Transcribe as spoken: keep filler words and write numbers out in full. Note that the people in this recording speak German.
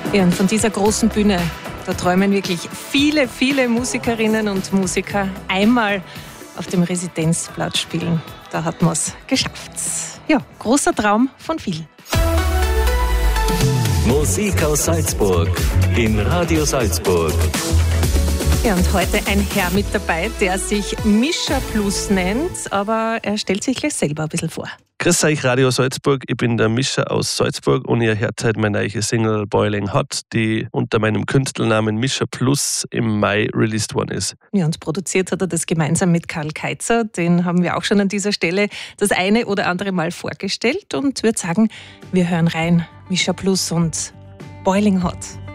Ja, und von dieser großen Bühne, da träumen wirklich viele, viele Musikerinnen und Musiker einmal auf dem Residenzplatz spielen. Da hat man es geschafft. Ja, großer Traum von vielen. Musik aus Salzburg in Radio Salzburg. Ja, und heute ein Herr mit dabei, der sich Mischa Plus nennt, aber er stellt sich gleich selber ein bisschen vor. Grüß euch, Radio Salzburg. Ich bin der Mischa aus Salzburg und ihr hört heute meine neue Single Boiling Hot, die unter meinem Künstlernamen Mischa Plus im Mai released worden ist. Ja, und produziert hat er das gemeinsam mit Karl Keizer. Den haben wir auch schon an dieser Stelle das eine oder andere Mal vorgestellt und würde sagen, wir hören rein. Mischa Plus und Boiling Hot.